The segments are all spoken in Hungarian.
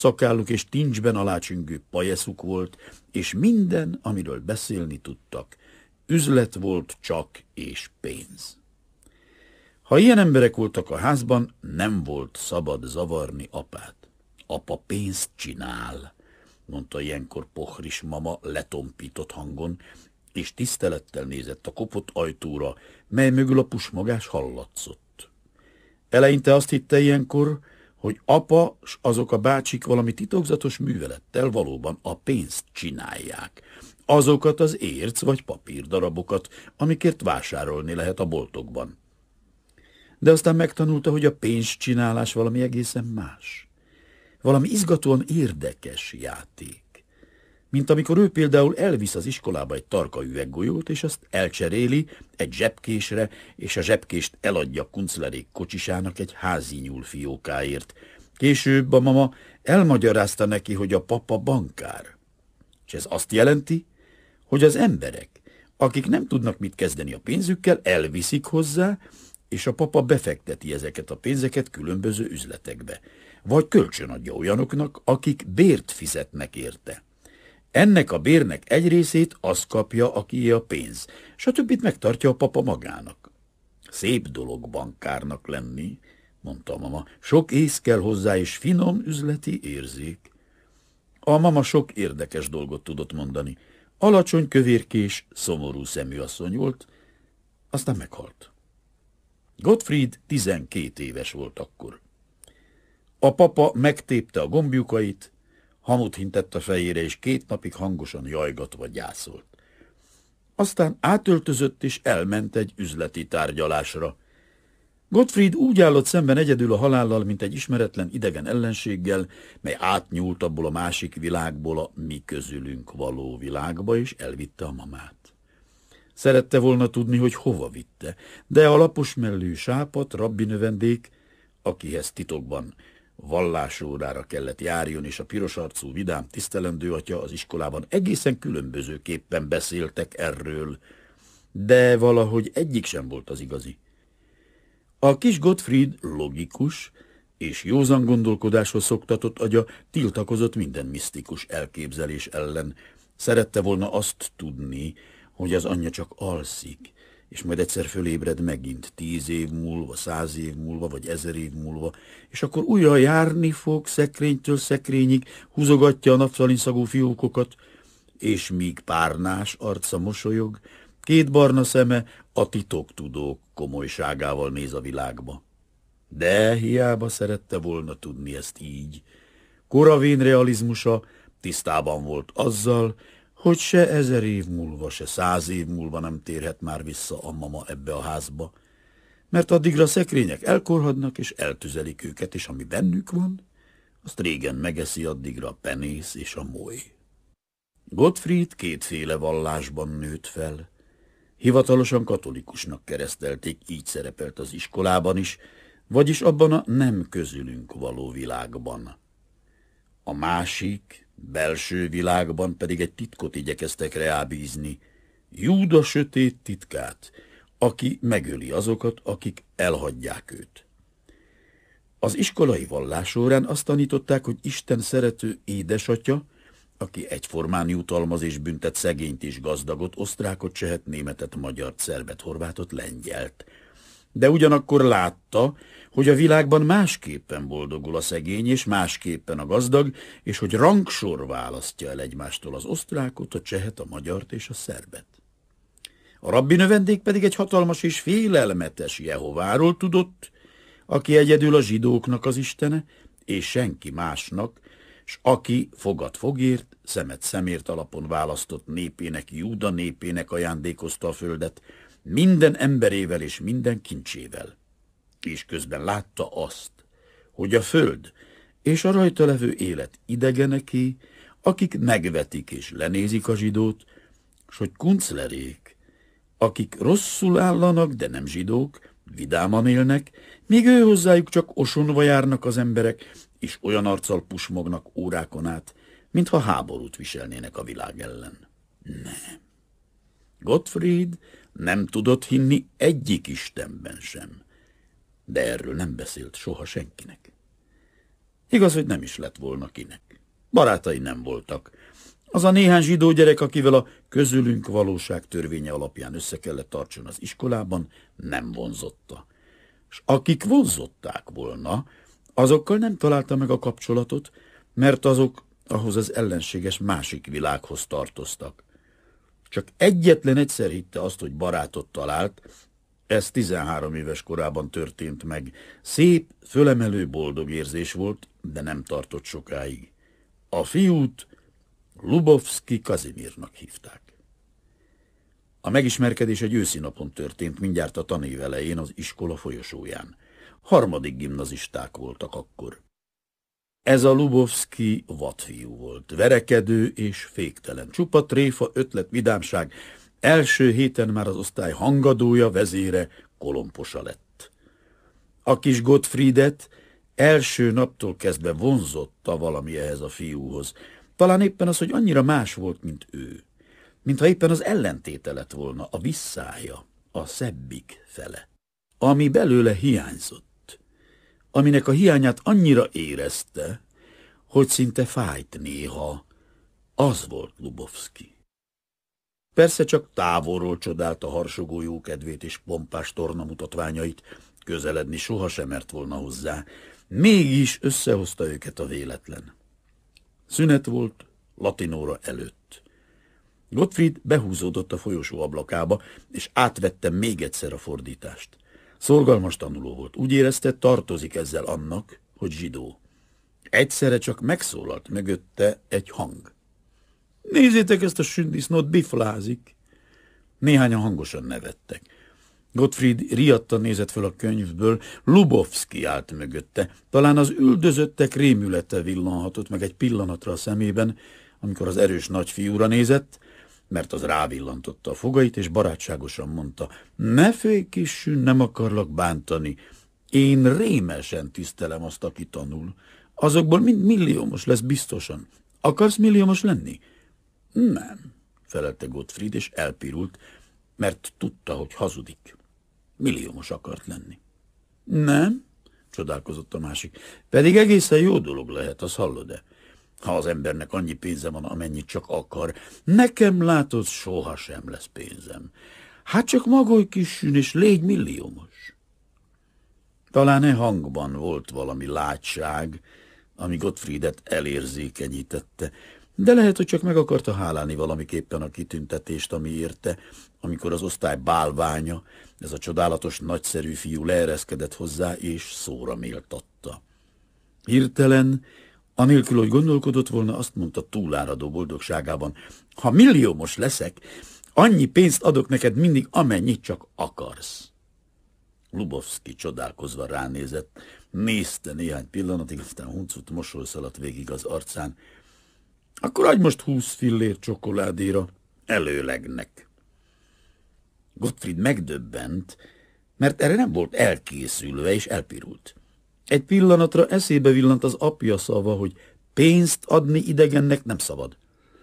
szakálluk és tincsben alácsüngő pajeszuk volt, és minden, amiről beszélni tudtak, üzlet volt csak és pénz. Ha ilyen emberek voltak a házban, nem volt szabad zavarni apát. Apa pénzt csinál, mondta ilyenkor Pohris mama letompított hangon, és tisztelettel nézett a kopott ajtóra, mely mögül a pusmogás hallatszott. Eleinte azt hitte ilyenkor, hogy apa s azok a bácsik valami titokzatos művelettel valóban a pénzt csinálják. Azokat az érc vagy papírdarabokat, amikért vásárolni lehet a boltokban. De aztán megtanulta, hogy a pénzcsinálás valami egészen más. Valami izgatóan érdekes játék. Mint amikor ő például elvisz az iskolába egy tarka üveggolyót, és azt elcseréli egy zsebkésre, és a zsebkést eladja kunclerék kocsisának egy házi nyúlfiókáért. Később a mama elmagyarázta neki, hogy a papa bankár. És ez azt jelenti, hogy az emberek, akik nem tudnak mit kezdeni a pénzükkel, elviszik hozzá, és a papa befekteti ezeket a pénzeket különböző üzletekbe, vagy kölcsönadja olyanoknak, akik bért fizetnek érte. Ennek a bérnek egy részét az kapja, akié a pénz, s a többit megtartja a papa magának. Szép dolog bankárnak lenni, mondta a mama. Sok ész kell hozzá, és finom üzleti érzék. A mama sok érdekes dolgot tudott mondani. Alacsony, kövérkés, szomorú szemű asszony volt, aztán meghalt. Gottfried 12 éves volt akkor. A papa megtépte a gombjukait, hamut hintett a fejére, és 2 napig hangosan jajgatva gyászolt. Aztán átöltözött, és elment egy üzleti tárgyalásra. Gottfried úgy állott szemben egyedül a halállal, mint egy ismeretlen idegen ellenséggel, mely átnyúlt abból a másik világból a mi közülünk való világba, és elvitte a mamát. Szerette volna tudni, hogy hova vitte, de a laposmellű sápat rabbi növendék, akihez titokban vallásórára kellett járjon, és a pirosarcú vidám tisztelendő atya az iskolában egészen különbözőképpen beszéltek erről, de valahogy egyik sem volt az igazi. A kis Gottfried logikus és józan gondolkodáshoz szoktatott agya tiltakozott minden misztikus elképzelés ellen. Szerette volna azt tudni, hogy az anyja csak alszik, és majd egyszer fölébred megint 10 év múlva, 100 év múlva, vagy 1000 év múlva, és akkor újra járni fog szekrénytől szekrényig, húzogatja a naftalinszagú fiókokat, és míg párnás arca mosolyog, 2 barna szeme a titoktudók komolyságával néz a világba. De hiába szerette volna tudni ezt így. Koravén realizmusa tisztában volt azzal, hogy se 1000 év múlva, se 100 év múlva nem térhet már vissza a mama ebbe a házba, mert addigra a szekrények elkorhadnak, és eltüzelik őket, és ami bennük van, azt régen megeszi addigra a penész és a moly. Gottfried 2 vallásban nőtt fel. Hivatalosan katolikusnak keresztelték, így szerepelt az iskolában is, vagyis abban a nem közülünk való világban. A másik, belső világban pedig egy titkot igyekeztek reábízni, Júda sötét titkát, aki megöli azokat, akik elhagyják őt. Az iskolai vallás során azt tanították, hogy Isten szerető édesatya, aki egyformán jutalmaz és büntet szegényt és gazdagot, osztrákot, csehet, németet, magyart, szerbet, horvátot, lengyelt. De ugyanakkor látta, hogy a világban másképpen boldogul a szegény, és másképpen a gazdag, és hogy rangsor választja el egymástól az osztrákot, a csehet, a magyart és a szerbet. A rabbi növendék pedig egy hatalmas és félelmetes Jehováról tudott, aki egyedül a zsidóknak az istene, és senki másnak, s aki fogat fogért, szemet szemért alapon választott népének, Júda népének ajándékozta a földet, minden emberével és minden kincsével. És közben látta azt, hogy a föld és a rajta levő élet idegeneké, akik megvetik és lenézik a zsidót, s hogy kunclerék, akik rosszul állanak, de nem zsidók, vidáman élnek, míg ő hozzájuk csak osonva járnak az emberek, és olyan arccal pusmognak órákon át, mintha háborút viselnének a világ ellen. Nem. Gottfried nem tudott hinni egyik istenben sem, de erről nem beszélt soha senkinek. Igaz, hogy nem is lett volna kinek. Barátai nem voltak. Az a néhány zsidó gyerek, akivel a közülünk valóság törvénye alapján össze kellett tartson az iskolában, nem vonzotta. És akik vonzották volna, azokkal nem találta meg a kapcsolatot, mert azok ahhoz az ellenséges másik világhoz tartoztak. Csak egyetlen egyszer hitte azt, hogy barátot talált, ez 13 éves korában történt meg. Szép, fölemelő boldog érzés volt, de nem tartott sokáig. A fiút Lubovszki Kazimirnak hívták. A megismerkedés egy őszi napon történt, mindjárt a tanév elején az iskola folyosóján. Harmadik gimnazisták voltak akkor. Ez a Lubovszki vadfiú volt, verekedő és féktelen. Csupa tréfa, ötlet, vidámság. Első héten már az osztály hangadója, vezére, kolomposa lett. A kis Gottfriedet első naptól kezdve vonzotta valami ehhez a fiúhoz. Talán éppen az, hogy annyira más volt, mint ő. Mintha éppen az ellentéte lett volna, a visszája, a szebbik fele. Ami belőle hiányzott, aminek a hiányát annyira érezte, hogy szinte fájt néha, az volt Lubovszki. Persze csak távolról csodálta harsogó jókedvét és pompás tornamutatványait, közeledni sohasem mert volna hozzá, mégis összehozta őket a véletlen. Szünet volt latinóra előtt. Gottfried behúzódott a folyosó ablakába, és átvette még egyszer a fordítást. Szorgalmas tanuló volt, úgy érezte, tartozik ezzel annak, hogy zsidó. Egyszerre csak megszólalt mögötte egy hang. Nézzétek ezt a sündisznót, biflázik! Néhányan hangosan nevettek. Gottfried riadtan nézett föl a könyvből, Lubovszki állt mögötte. Talán az üldözöttek rémülete villanhatott meg egy pillanatra a szemében, amikor az erős nagyfiúra nézett, mert az rávillantotta a fogait, és barátságosan mondta, ne félj, kissű, nem akarlak bántani. Én rémesen tisztelem azt, aki tanul. Azokból mind milliómos lesz biztosan. Akarsz milliómos lenni? Nem, felelte Gottfried, és elpirult, mert tudta, hogy hazudik. Milliómos akart lenni. Nem? Csodálkozott a másik. Pedig egészen jó dolog lehet, az hallod-e? Ha az embernek annyi pénze van, amennyit csak akar. Nekem látod, sohasem lesz pénzem. Hát csak magolj kissűn, és légy milliómos. Talán e hangban volt valami látság, ami Gottfriedet elérzékenyítette, de lehet, hogy csak meg akarta hálálni valamiképpen a kitüntetést, ami érte, amikor az osztály bálványa, ez a csodálatos, nagyszerű fiú leereszkedett hozzá, és szóra méltatta. Hirtelen, anélkül, hogy gondolkodott volna, azt mondta túláradó boldogságában, ha milliómos leszek, annyi pénzt adok neked mindig, amennyit csak akarsz. Lubovszki csodálkozva ránézett, nézte néhány pillanatig, aztán huncut mosoly szaladt végig az arcán. Akkor adj most 20 fillér csokoládéra, előlegnek. Gottfried megdöbbent, mert erre nem volt elkészülve, és elpirult. Egy pillanatra eszébe villant az apja szava, hogy pénzt adni idegennek nem szabad.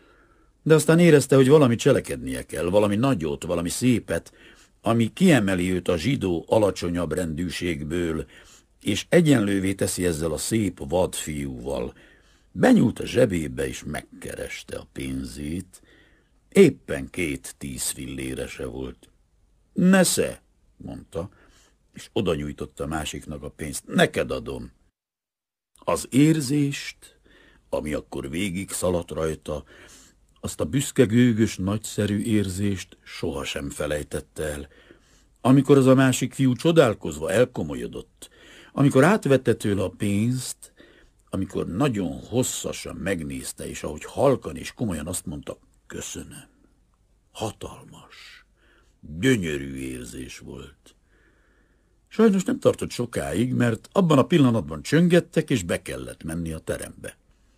De aztán érezte, hogy valami cselekednie kell, valami nagyot, valami szépet, ami kiemeli őt a zsidó alacsonyabb rendűségből, és egyenlővé teszi ezzel a szép vadfiúval. Benyúlt a zsebébe, és megkereste a pénzét. Éppen 2 10 fillérese volt. Nesze, mondta, és oda nyújtotta a másiknak a pénzt. Neked adom. Az érzést, ami akkor végig szaladt rajta, azt a büszke, gőgös, nagyszerű érzést sohasem felejtette el. Amikor az a másik fiú csodálkozva elkomolyodott, amikor átvette tőle a pénzt, amikor nagyon hosszasan megnézte, és ahogy halkan és komolyan azt mondta, köszönöm. Hatalmas, gyönyörű érzés volt. Sajnos nem tartott sokáig, mert abban a pillanatban csöngettek, és be kellett menni a terembe.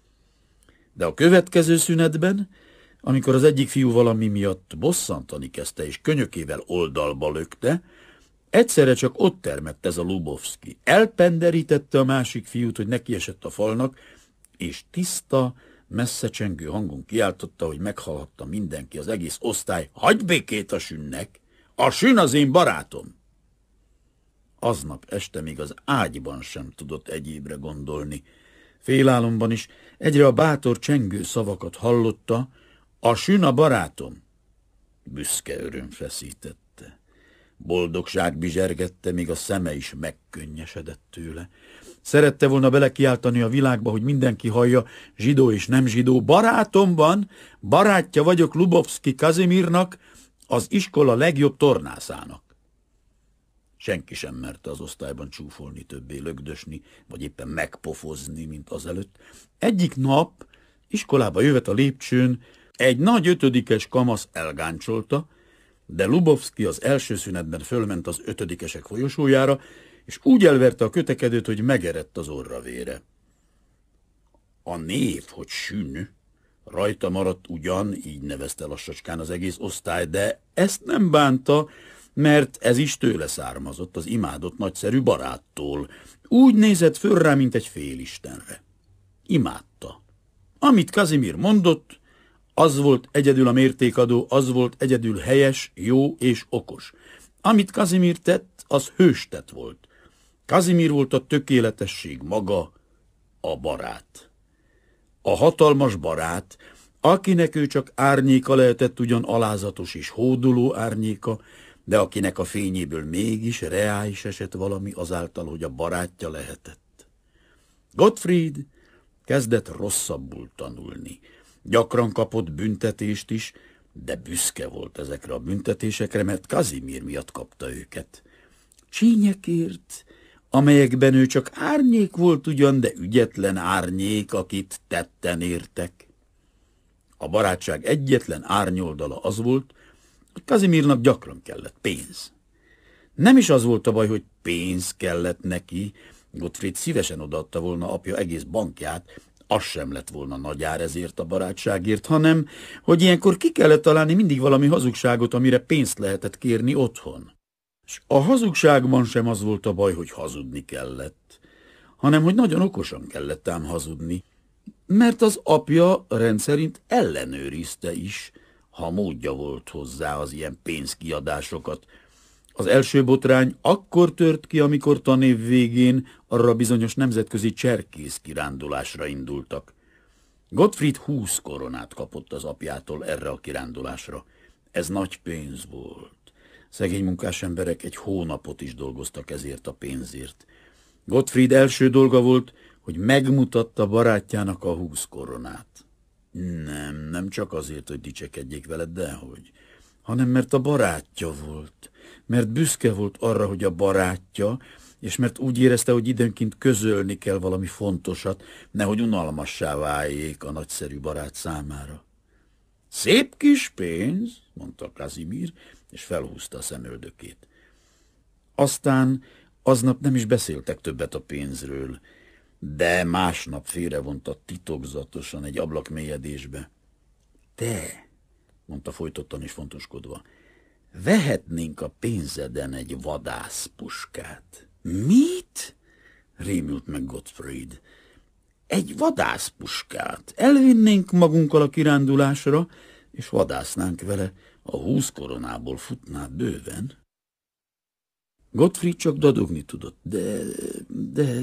De a következő szünetben, amikor az egyik fiú valami miatt bosszantani kezdte, és könyökével oldalba lökte, egyszerre csak ott termett ez a Lubovszki. Elpenderítette a másik fiút, hogy nekiesett a falnak, és tiszta, messze csengő hangon kiáltotta, hogy meghallhatta mindenki, az egész osztály, hagyj békét a sünnek! A sün az én barátom! Aznap este még az ágyban sem tudott egyébre gondolni, Félálomban is egyre a bátor csengő szavakat hallotta: a sün a barátom. Büszke öröm feszítette. Boldogság bizsergette, míg a szeme is megkönnyesedett tőle. Szerette volna belekiáltani a világba, hogy mindenki hallja, zsidó és nem zsidó: barátom van, barátja vagyok Lubovszki Kazimirnak, az iskola legjobb tornászának. Senki sem merte az osztályban csúfolni, többé lögdösni, vagy éppen megpofozni, mint azelőtt. Egyik nap iskolába jövet a lépcsőn egy nagy 5-es kamasz elgáncsolta, de Lubovszki az első szünetben fölment az 5-esek folyosójára, és úgy elverte a kötekedőt, hogy megerett az orravére. A név, hogy sün, rajta maradt ugyan, így nevezte lassacskán az egész osztály, de ezt nem bánta, mert ez is tőle származott, az imádott nagyszerű baráttól. Úgy nézett föl rá, mint egy félistenre. Imádta. Amit Kazimir mondott, az volt egyedül a mértékadó, az volt egyedül helyes, jó és okos. Amit Kazimir tett, az hőstett volt. Kazimir volt a tökéletesség maga, a barát. A hatalmas barát, akinek ő csak árnyéka lehetett, ugyan alázatos és hódoló árnyéka, de akinek a fényéből mégis reális esett valami azáltal, hogy a barátja lehetett. Gottfried kezdett rosszabbul tanulni. Gyakran kapott büntetést is, de büszke volt ezekre a büntetésekre, mert Kazimir miatt kapta őket. Csínyekért, amelyekben ő csak árnyék volt ugyan, de ügyetlen árnyék, akit tetten értek. A barátság egyetlen árnyoldala az volt, hogy Kazimirnak gyakran kellett pénz. Nem is az volt a baj, hogy pénz kellett neki, Gottfried szívesen odaadta volna apja egész bankját, az sem lett volna nagy ár ezért a barátságért, hanem, hogy ilyenkor ki kellett találni mindig valami hazugságot, amire pénzt lehetett kérni otthon. És a hazugságban sem az volt a baj, hogy hazudni kellett, hanem, hogy nagyon okosan kellett ám hazudni, mert az apja rendszerint ellenőrizte is, ha módja volt hozzá az ilyen pénzkiadásokat. Az első botrány akkor tört ki, amikor tanév végén arra bizonyos nemzetközi cserkész kirándulásra indultak. Gottfried 20 koronát kapott az apjától erre a kirándulásra. Ez nagy pénz volt. Szegény munkás emberek egy hónapot is dolgoztak ezért a pénzért. Gottfried első dolga volt, hogy megmutatta barátjának a 20 koronát. Nem csak azért, hogy dicsekedjék veled, dehogy, hanem mert a barátja volt, mert büszke volt arra, hogy a barátja, és mert úgy érezte, hogy időnként közölni kell valami fontosat, nehogy unalmassá váljék a nagyszerű barát számára. Szép kis pénz, mondta Kazimir, és felhúzta a szemöldökét. Aztán aznap nem is beszéltek többet a pénzről, de másnap félrevonta titokzatosan egy ablakmélyedésbe. Te, mondta folytottan és fontoskodva, vehetnénk a pénzeden egy vadászpuskát. Mit? Rémült meg Gottfried. Egy vadászpuskát. Elvinnénk magunkkal a kirándulásra, és vadásznánk vele, a 20 koronából futná bőven. Gottfried csak dadogni tudott. De...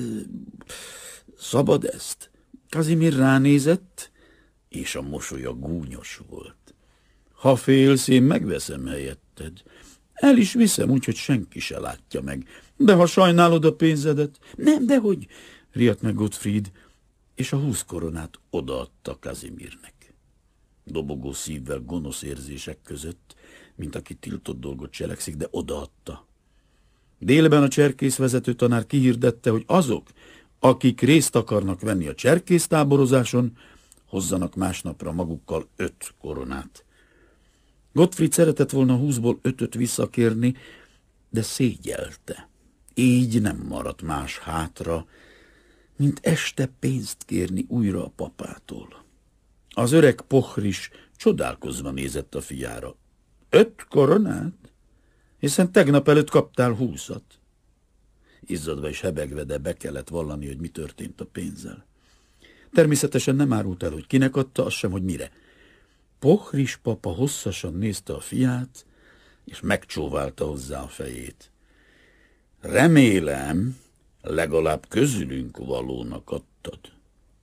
szabad ezt? Kazimir ránézett, és a mosolya gúnyos volt. Ha félsz, én megveszem helyetted. El is viszem, úgyhogy senki se látja meg. De ha sajnálod a pénzedet... Nem, dehogy, riadt meg Gottfried, és a 20 koronát odaadta Kazimirnek. Dobogó szívvel, gonosz érzések között, mint aki tiltott dolgot cselekszik, de odaadta. Délben a cserkészvezető tanár kihirdette, hogy azok, akik részt akarnak venni a cserkésztáborozáson, hozzanak másnapra magukkal 5 koronát. Gottfried szeretett volna 20-ból 5-öt visszakérni, de szégyelte. Így nem maradt más hátra, mint este pénzt kérni újra a papától. Az öreg pohris csodálkozva nézett a fiára. 5 koronát? Hiszen tegnap előtt kaptál 20-at. Izzadva és hebegve, de be kellett vallani, hogy mi történt a pénzzel. Természetesen nem árult el, hogy kinek adta, az sem, hogy mire. Pohris papa hosszasan nézte a fiát, és megcsóválta hozzá a fejét. Remélem, legalább közülünk valónak adtad.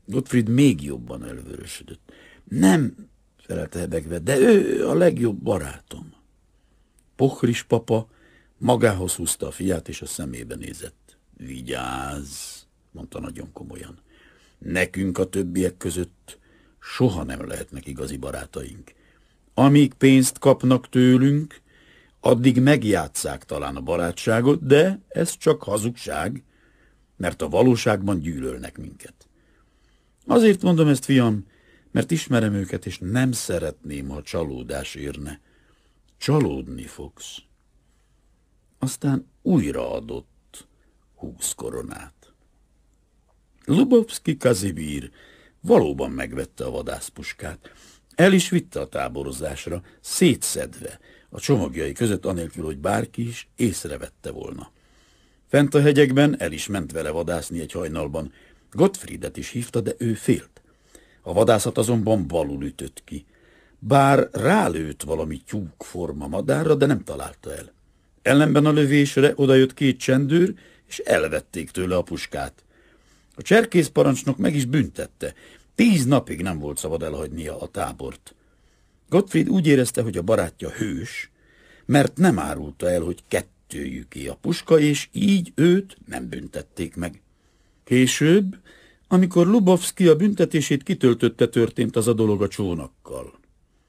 Gottfried még jobban elvörösödött. Nem, felelte hebegve, de ő a legjobb barátom. Pochris papa magához húzta a fiát, és a szemébe nézett. Vigyázz, mondta nagyon komolyan. Nekünk a többiek között soha nem lehetnek igazi barátaink. Amíg pénzt kapnak tőlünk, addig megjátsszák talán a barátságot, de ez csak hazugság, mert a valóságban gyűlölnek minket. Azért mondom ezt, fiam, mert ismerem őket, és nem szeretném, ha csalódás érne. Csalódni fogsz. Aztán újra adott 20 koronát. Lubovszki Kazimír valóban megvette a vadászpuskát. El is vitte a táborozásra, szétszedve a csomagjai között, anélkül, hogy bárki is észrevette volna. Fent a hegyekben el is ment vele vadászni egy hajnalban. Gottfriedet is hívta, de ő félt. A vadászat azonban balul ütött ki. Bár rálőtt valami tyúkforma madárra, de nem találta el. Ellenben a lövésre odajött 2 csendőr, és elvették tőle a puskát. A cserkészparancsnok meg is büntette. 10 napig nem volt szabad elhagynia a tábort. Gottfried úgy érezte, hogy a barátja hős, mert nem árulta el, hogy kettőjüké a puska, és így őt nem büntették meg. Később, amikor Lubovszki a büntetését kitöltötte, történt az a dolog a csónakkal.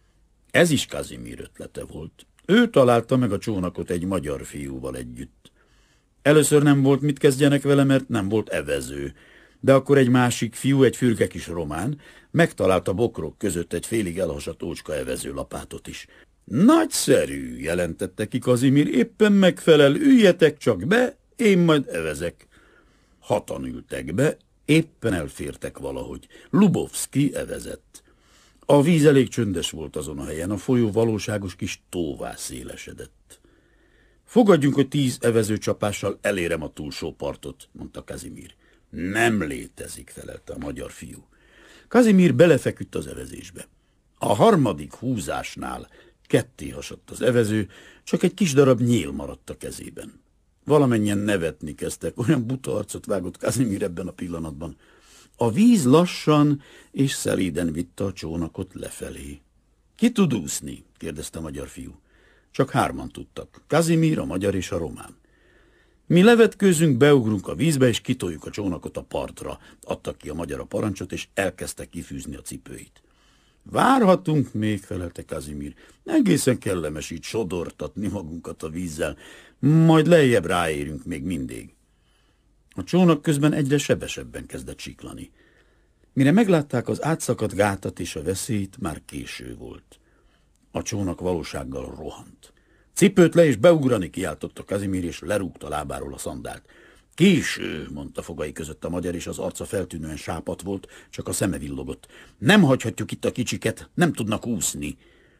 Ez is Kazimír ötlete volt. Ő találta meg a csónakot egy magyar fiúval együtt. Először nem volt mit kezdjenek vele, mert nem volt evező, de akkor egy másik fiú, egy fürge kis román, megtalálta bokrok között egy félig elhasadt ócska evezőlapátot is. Nagyszerű, jelentette ki Kazimír, éppen megfelel, üljetek csak be, én majd evezek. 6-an ültek be, éppen elfértek valahogy. Lubovszki evezett. A víz elég csöndes volt azon a helyen, a folyó valóságos kis tóvá szélesedett. Fogadjunk, hogy 10 evezőcsapással elérem a túlsó partot, mondta Kazimír. Nem létezik, felelte a magyar fiú. Kazimír belefeküdt az evezésbe. A harmadik húzásnál ketté hasadt az evező, csak egy kis darab nyél maradt a kezében. Valamennyien nevetni kezdtek, olyan buta arcot vágott Kazimír ebben a pillanatban. A víz lassan és szelíden vitte a csónakot lefelé. Ki tud úszni? kérdezte a magyar fiú. Csak 3-an tudtak, Kazimír, a magyar és a román. Mi levetkőzünk, beugrunk a vízbe, és kitoljuk a csónakot a partra, adtak ki a magyar a parancsot, és elkezdte kifűzni a cipőit. Várhatunk még, felelte Kazimír. Egészen kellemes így sodortatni magunkat a vízzel, majd lejjebb ráérünk még mindig. A csónak közben egyre sebesebben kezdett siklani. Mire meglátták az átszakadt gátat és a veszélyt, már késő volt. A csónak valósággal rohant. Cipőt le és beugrani, kiáltotta Kazimír, és lerúgta lábáról a szandált. Késő, mondta fogai között a magyar, és az arca feltűnően sápadt volt, csak a szeme villogott. Nem hagyhatjuk itt a kicsiket, nem tudnak úszni.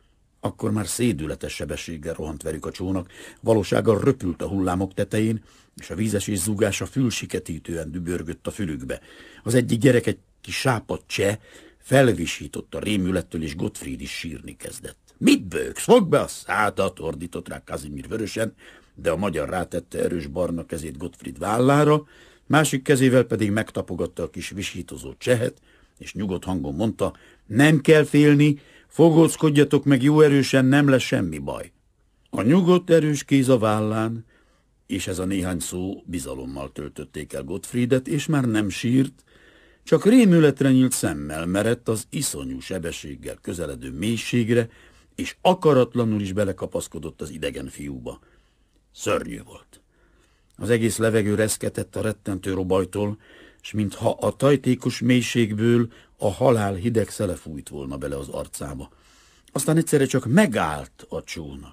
Akkor már szédületes sebességgel rohant velük a csónak, valósággal röpült a hullámok tetején, és a vízesés zúgása fülsiketítően dübörgött a fülükbe. Az egyik gyerek, egy kis sápadt cseh, felvisított a rémülettől, és Gottfried is sírni kezdett. Mit bőgsz? Fogd be a szádat, ordított rá Kazimír vörösen, de a magyar rátette erős barna kezét Gottfried vállára, másik kezével pedig megtapogatta a kis visítozó csehet, és nyugodt hangon mondta, nem kell félni, fogózkodjatok meg jó erősen, nem lesz semmi baj. A nyugodt erős kéz a vállán, és ez a néhány szó bizalommal töltötték el Gottfriedet, és már nem sírt, csak rémületre nyílt szemmel merett az iszonyú sebességgel közeledő mélységre, és akaratlanul is belekapaszkodott az idegen fiúba. Szörnyű volt. Az egész levegő reszketett a rettentő robajtól, s mintha a tajtékos mélységből a halál hideg szele fújt volna bele az arcába. Aztán egyszerre csak megállt a csónak.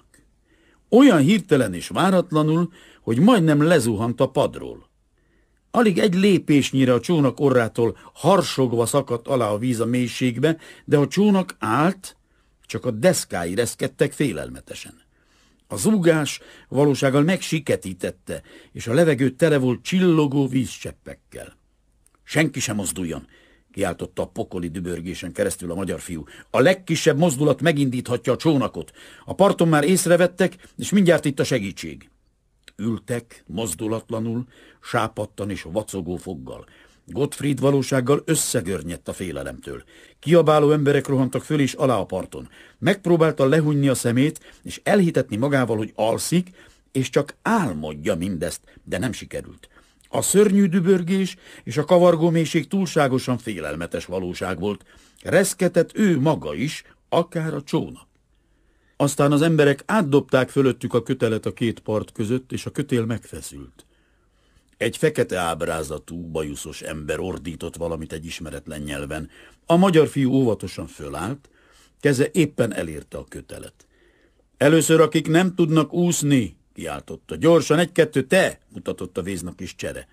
Olyan hirtelen és váratlanul, hogy majdnem lezuhant a padról. Alig egy lépésnyire a csónak orrától harsogva szakadt alá a víz a mélységbe, de a csónak állt, csak a deszkái reszkedtek félelmetesen. A zúgás valósággal megsiketítette, és a levegő tele volt csillogó vízcseppekkel. Senki sem mozduljon, kiáltotta a pokoli dübörgésen keresztül a magyar fiú. A legkisebb mozdulat megindíthatja a csónakot. A parton már észrevettek, és mindjárt itt a segítség. Ültek mozdulatlanul, sápadtan és vacogó foggal. Gottfried valósággal összegörnyedt a félelemtől. Kiabáló emberek rohantak föl és alá a parton. Megpróbálta lehúnyni a szemét, és elhitetni magával, hogy alszik, és csak álmodja mindezt, de nem sikerült. A szörnyű dübörgés és a kavargó mélység túlságosan félelmetes valóság volt. Reszketett ő maga is, akár a csónak. Aztán az emberek átdobták fölöttük a kötelet a két part között, és a kötél megfeszült. Egy fekete ábrázatú, bajuszos ember ordított valamit egy ismeretlen nyelven. A magyar fiú óvatosan fölállt, keze éppen elérte a kötelet. Először, akik nem tudnak úszni, kiáltotta. Gyorsan, 1-2, te, mutatott a véznak is csere.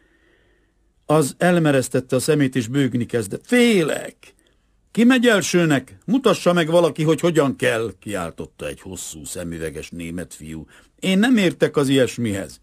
Az elmeresztette a szemét és bőgni kezdett. Félek! Ki megy elsőnek? Mutassa meg valaki, hogy hogyan kell, kiáltotta egy hosszú, szemüveges német fiú. Én nem értek az ilyesmihez.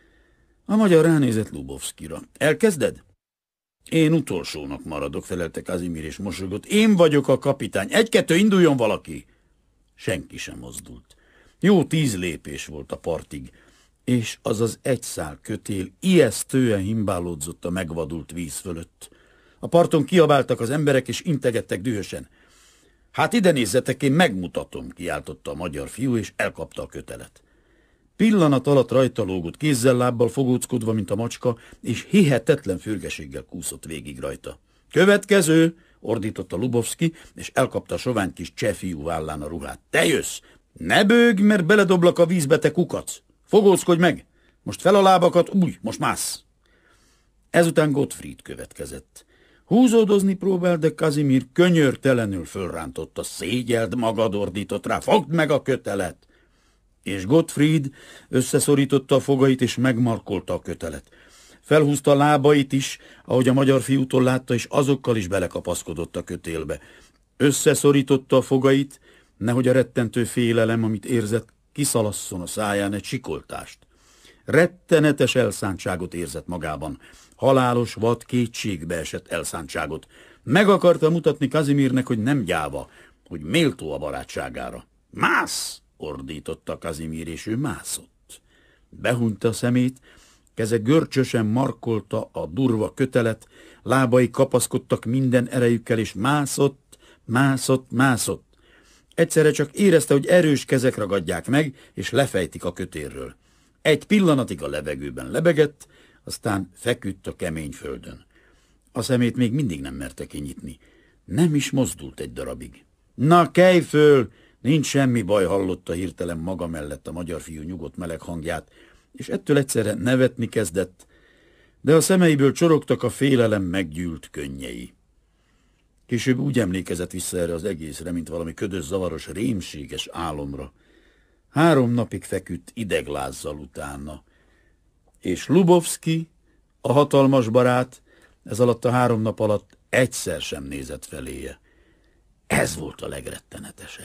A magyar ránézett Lubovszkira. Elkezded? Én utolsónak maradok, felelte Kazimír és mosolygott. Én vagyok a kapitány. 1-2, induljon valaki! Senki sem mozdult. Jó 10 lépés volt a partig, és az egy szál kötél ijesztően himbálódzott a megvadult víz fölött. A parton kiabáltak az emberek, és integettek dühösen. Hát ide nézzetek, én megmutatom, kiáltotta a magyar fiú, és elkapta a kötelet. Pillanat alatt rajta lógott, kézzel-lábbal fogóckodva, mint a macska, és hihetetlen fürgeséggel kúszott végig rajta. Következő, ordította Lubovszki, és elkapta a sovány kis cseh fiú vállán a ruhát. Te jössz! Ne bőgj, mert beledoblak a vízbe, te kukac! Fogózkodj meg! Most fel a lábakat, úgy, most mász! Ezután Gottfried következett. Húzódozni próbált, de Kazimír könyörtelenül fölrántotta. Szégyeld magad, ordított rá, fogd meg a kötelet! És Gottfried összeszorította a fogait, és megmarkolta a kötelet. Felhúzta a lábait is, ahogy a magyar fiútól látta, és azokkal is belekapaszkodott a kötélbe. Összeszorította a fogait, nehogy a rettentő félelem, amit érzett, kiszalasszon a száján egy sikoltást. Rettenetes elszántságot érzett magában, halálos, vad, kétségbe esett elszántságot. Meg akarta mutatni Kazimírnek, hogy nem gyáva, hogy méltó a barátságára. Mász! Ordította Kazimír, és ő mászott. Behunyta a szemét, keze görcsösen markolta a durva kötelet, lábai kapaszkodtak minden erejükkel, és mászott. Egyszerre csak érezte, hogy erős kezek ragadják meg, és lefejtik a kötélről. Egy pillanatig a levegőben lebegett, aztán feküdt a kemény földön. A szemét még mindig nem merte kinyitni. Nem is mozdult egy darabig. Na, kelj föl! Nincs semmi baj, hallotta hirtelen maga mellett a magyar fiú nyugodt meleg hangját, és ettől egyszerre nevetni kezdett, de a szemeiből csorogtak a félelem meggyűlt könnyei. Később úgy emlékezett vissza erre az egészre, mint valami ködös, zavaros, rémséges álomra. 3 napig feküdt ideglázzal utána, és Lubovszki, a hatalmas barát, ez alatt a 3 nap alatt egyszer sem nézett feléje. Ez volt a legrettenetesebb.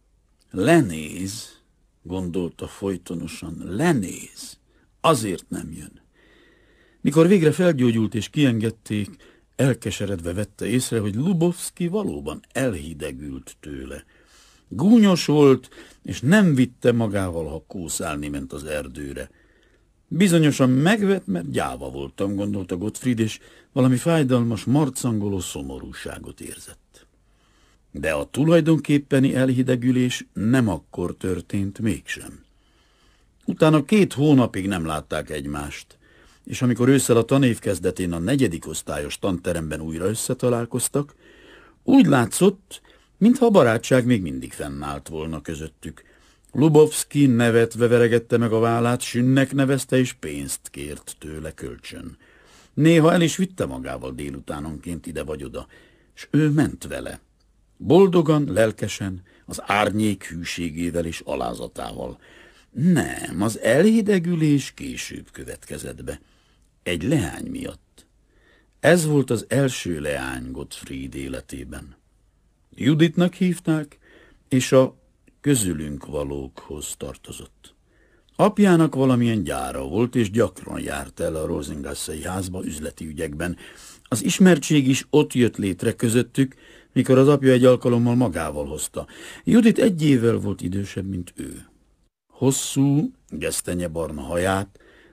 Lenéz, gondolta folytonosan, lenéz, azért nem jön. Mikor végre felgyógyult és kiengedték, elkeseredve vette észre, hogy Lubovszki valóban elhidegült tőle. Gúnyos volt, és nem vitte magával, ha kószálni ment az erdőre. Bizonyosan megvett, mert gyáva voltam, gondolta Gottfried, és valami fájdalmas, marcangoló szomorúságot érzett. De a tulajdonképpeni elhidegülés nem akkor történt mégsem. Utána 2 hónapig nem látták egymást, és amikor ősszel a tanév kezdetén a 4. osztályos tanteremben újra összetalálkoztak, úgy látszott, mintha a barátság még mindig fennállt volna közöttük. Lubovszki nevetve veregette meg a vállát, Sünnek nevezte, és pénzt kért tőle kölcsön. Néha el is vitte magával délutánonként ide vagy oda, és ő ment vele. Boldogan, lelkesen, az árnyék hűségével és alázatával. Nem, az elhidegülés később következett be. Egy leány miatt. Ez volt az első leány Gottfried életében. Juditnak hívták, és a közülünk valókhoz tartozott. Apjának valamilyen gyára volt, és gyakran járt el a Rosengassei házba üzleti ügyekben. Az ismertség is ott jött létre közöttük, mikor az apja egy alkalommal magával hozta. Judit 1 évvel volt idősebb, mint ő. Hosszú, gesztenyebarna haját,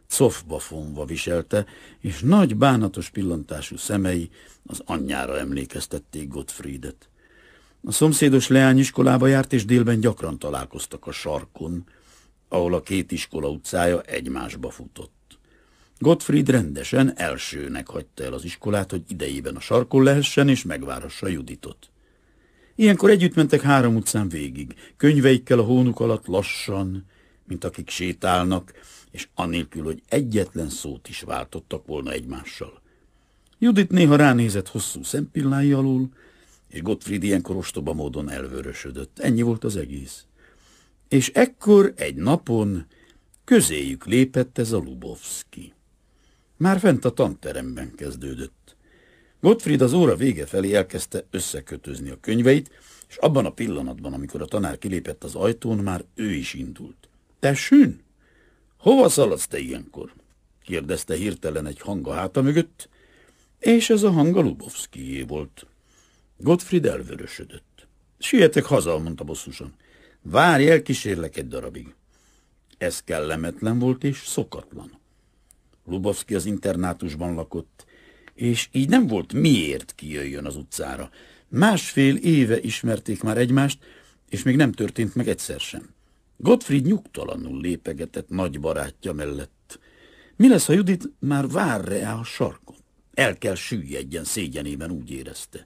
cofba fonva viselte, és nagy bánatos pillantású szemei az anyjára emlékeztették Gottfriedet. A szomszédos leányiskolába járt, és délben gyakran találkoztak a sarkon, ahol a két iskola utcája egymásba futott. Gottfried rendesen elsőnek hagyta el az iskolát, hogy idejében a sarkon lehessen, és megvárassa Juditot. Ilyenkor együtt mentek 3 utcán végig, könyveikkel a hónuk alatt lassan, mint akik sétálnak, és anélkül, hogy egyetlen szót is váltottak volna egymással. Judit néha ránézett hosszú szempillái alul, és Gottfried ilyenkor ostoba módon elvörösödött. Ennyi volt az egész. És ekkor egy napon közéjük lépett ez a Lubovszki. Már fent a tanteremben kezdődött. Gottfried az óra vége felé elkezdte összekötözni a könyveit, és abban a pillanatban, amikor a tanár kilépett az ajtón, már ő is indult. Tessün, hova szaladsz te ilyenkor? Kérdezte hirtelen egy hang a háta mögött, és ez a hang a Lubovszkijé volt. Gottfried elvörösödött. Sietek haza, mondta bosszusan. Várj, elkísérlek egy darabig. Ez kellemetlen volt és szokatlan. Lubovszki az internátusban lakott, és így nem volt miért kijöjjön az utcára. 1,5 éve ismerték már egymást, és még nem történt meg egyszer sem. Gottfried nyugtalanul lépegetett nagy barátja mellett. Mi lesz, ha Judit már vár rá a sarkon? El kell süllyedjen szégyenében, úgy érezte.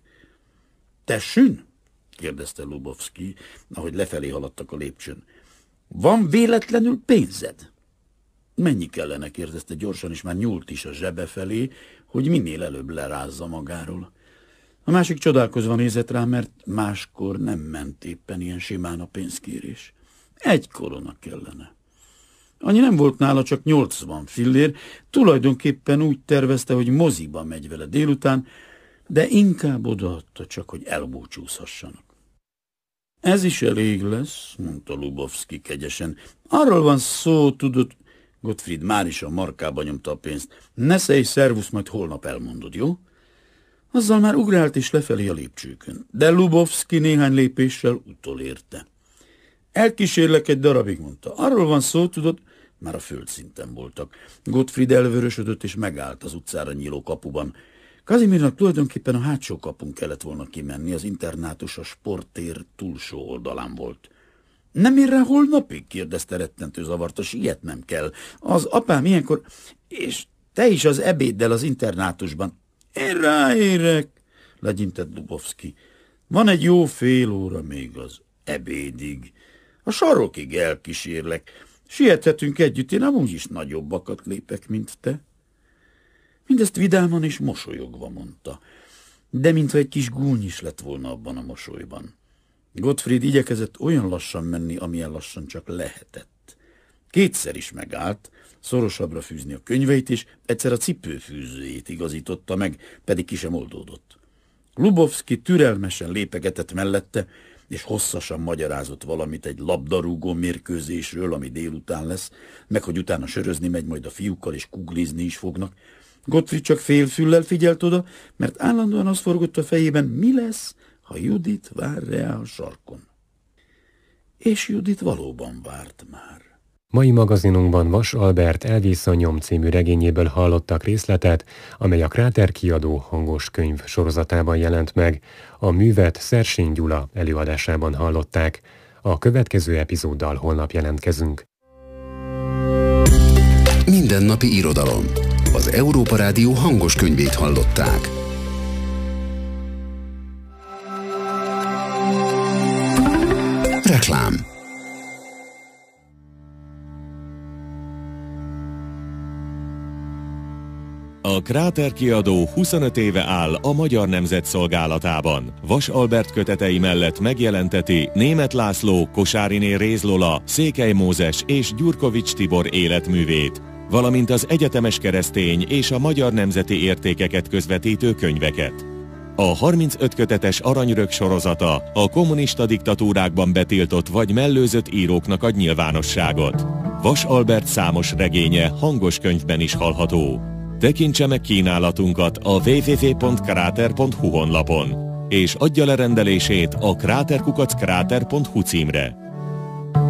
Tessün? kérdezte Lubovszki, ahogy lefelé haladtak a lépcsőn. Van véletlenül pénzed? Mennyi kellene, kérdezte gyorsan, és már nyúlt is a zsebe felé, hogy minél előbb lerázza magáról. A másik csodálkozva nézett rá, mert máskor nem ment éppen ilyen simán a pénzkérés. 1 korona kellene. Annyi nem volt nála, csak 80 fillér, tulajdonképpen úgy tervezte, hogy moziba megy vele délután, de inkább odaadta csak, hogy elbúcsúzhassanak. Ez is elég lesz, mondta Lubovszki kegyesen. Arról van szó, tudod, Gottfried már is a markába nyomta a pénzt. Nesze szervusz, majd holnap elmondod, jó? Azzal már ugrált is lefelé a lépcsőkön, de Lubovszki néhány lépéssel utolérte. Elkísérlek egy darabig, mondta. Arról van szó, tudod, már a földszinten voltak. Gottfried elvörösödött és megállt az utcára nyíló kapuban. Kazimirnak tulajdonképpen a hátsó kapun kellett volna kimenni, az internátus a sporttér túlsó oldalán volt. Nem ér rá holnapig? kérdezte rettentő zavarta, sietnem kell. Az apám ilyenkor, és te is az ebéddel az internátusban. Én ráérek, legyintett Lubovszki. Van egy jó fél óra még az ebédig. A sarokig elkísérlek. Siethetünk együtt, én amúgy is nagyobbakat lépek, mint te. Mindezt vidáman és mosolyogva mondta, de mintha egy kis gúny is lett volna abban a mosolyban. Gottfried igyekezett olyan lassan menni, amilyen lassan csak lehetett. 2-szer is megállt, szorosabbra fűzni a könyveit, és egyszer a cipőfűzőjét igazította meg, pedig ki sem oldódott. Lubovszki türelmesen lépegetett mellette, és hosszasan magyarázott valamit egy labdarúgó mérkőzésről, ami délután lesz, meg hogy utána sörözni megy majd a fiúkkal, és kuglizni is fognak. Gottfried csak félfüllel figyelt oda, mert állandóan az forgott a fejében, mi lesz, ha Judit vár rá a sarkon. És Judit valóban várt már. Mai magazinunkban Vas Albert Elvész a nyom című regényéből hallottak részletet, amely a Kráter kiadó hangos könyv sorozatában jelent meg. A művet Szersény Gyula előadásában hallották. A következő epizóddal holnap jelentkezünk. Mindennapi irodalom. Az Európa Rádió hangos könyvét hallották. Reklám. A Kráter kiadó 25 éve áll a Magyar Nemzet szolgálatában. Vas Albert kötetei mellett megjelenteti Németh László, Kosáriné Réz Lola, Székely Mózes és Gyurkovics Tibor életművét, valamint az egyetemes keresztény és a magyar nemzeti értékeket közvetítő könyveket. A 35 kötetes Aranyrög sorozata a kommunista diktatúrákban betiltott vagy mellőzött íróknak ad nyilvánosságot. Vas Albert számos regénye hangos könyvben is hallható. Tekintse meg kínálatunkat a www.krater.hu honlapon, és adja le rendelését a kraterkukackráter.hu címre.